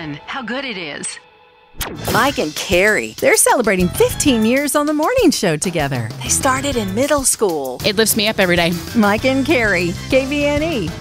fun, how good it is. Mike and Carrie, they're celebrating 15 years on the morning show together. They started in middle school. It lifts me up every day. Mike and Carrie, KVNE.